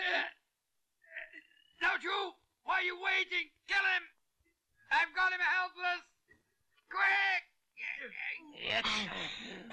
Don't you! Why are you waiting? Kill him!